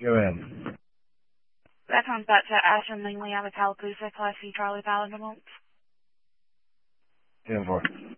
Go ahead. That comes back to Ashton Langley out of Tallapoosa, Class C Charlie Pilot. 10-4.